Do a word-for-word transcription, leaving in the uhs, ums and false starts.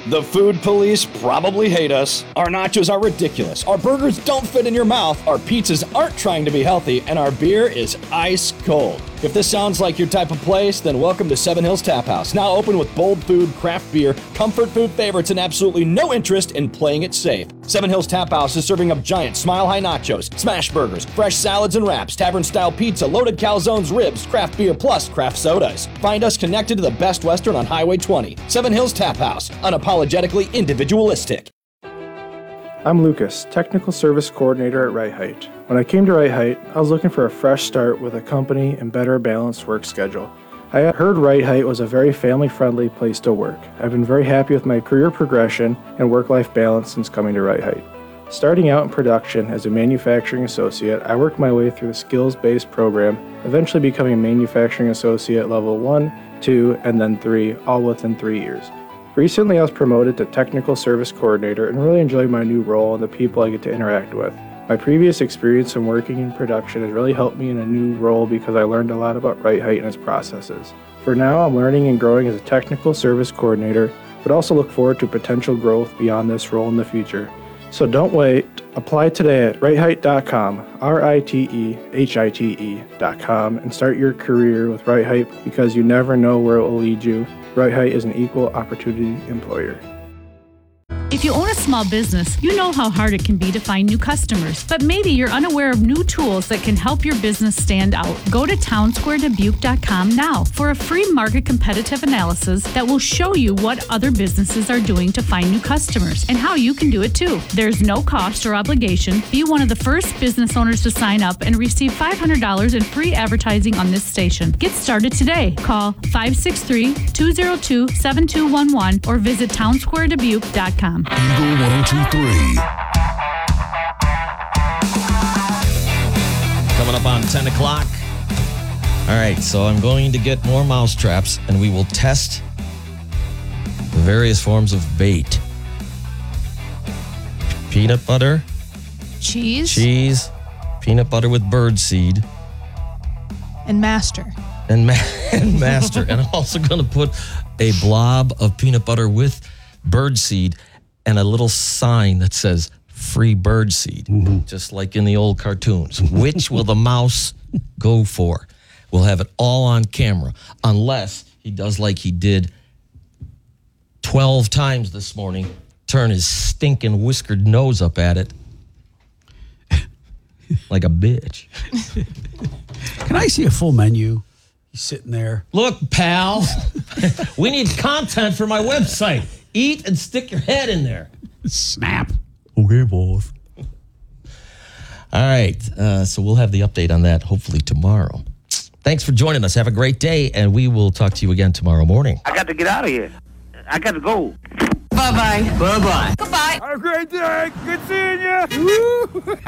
The food police probably hate us. Our nachos are ridiculous. Our burgers don't fit in your mouth. Our pizzas aren't trying to be healthy. And our beer is ice cold. If this sounds like your type of place, then welcome to Seven Hills Tap House. Now open with bold food, craft beer, comfort food favorites, and absolutely no interest in playing it safe. Seven Hills Tap House is serving up giant Smile High nachos, smash burgers, fresh salads and wraps, tavern-style pizza, loaded calzones, ribs, craft beer, plus craft sodas. Find us connected to the Best Western on Highway twenty. Seven Hills Tap House, unapologetically individualistic. I'm Lucas, Technical Service Coordinator at Right Height. When I came to Right Height, I was looking for a fresh start with a company and better balanced work schedule. I heard Right Height was a very family-friendly place to work. I've been very happy with my career progression and work-life balance since coming to Right Height. Starting out in production as a manufacturing associate, I worked my way through the skills-based program, eventually becoming a manufacturing associate level one, two, and then three, all within three years. Recently, I was promoted to Technical Service Coordinator and really enjoy my new role and the people I get to interact with. My previous experience in working in production has really helped me in a new role because I learned a lot about Right Height and its processes. For now, I'm learning and growing as a Technical Service Coordinator, but also look forward to potential growth beyond this role in the future. So don't wait. Apply today at right height dot com, R I T E H I T E dot com, and start your career with Right Height because you never know where it will lead you. Right Height is an equal opportunity employer. If you own a small business, you know how hard it can be to find new customers, but maybe you're unaware of new tools that can help your business stand out. Go to town square dubuque dot com now for a free market competitive analysis that will show you what other businesses are doing to find new customers and how you can do it too. There's no cost or obligation. Be one of the first business owners to sign up and receive five hundred dollars in free advertising on this station. Get started today. Call five six three, two zero two, seven two one one or visit town square dubuque dot com. Eagle one oh two point three. Coming up on ten o'clock. All right, so I'm going to get more mouse traps, and we will test the various forms of bait. Peanut butter. Cheese. Cheese. Peanut butter with bird seed. And master. And, ma- and master. And I'm also going to put a blob of peanut butter with bird seed and a little sign that says free bird seed, mm-hmm. just like in the old cartoons. Which will the mouse go for? We'll have it all on camera, unless he does like he did twelve times this morning, turn his stinking whiskered nose up at it like a bitch. Can I see a full menu? He's sitting there. Look, pal, we need content for my website. Eat and stick your head in there. Snap. Okay, boss. All right. Uh, so we'll have the update on that hopefully tomorrow. Thanks for joining us. Have a great day, and we will talk to you again tomorrow morning. I got to get out of here. I got to go. Bye-bye. Bye-bye. Goodbye. Have a great day. Good seeing you. Woo.